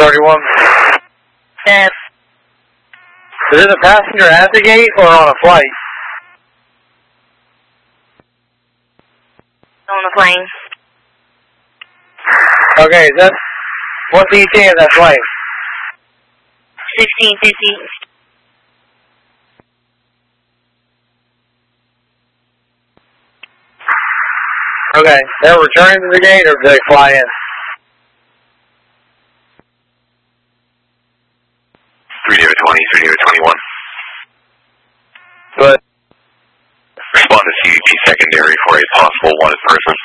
31. Yes. Is it a passenger at the gate or on a flight? On the plane. Okay, what's the ETA of that flight? 1650. Okay, they're returning to the gate or do they fly in? 3 David 20, 3 David 21. But respond to CVP secondary for a possible wanted person.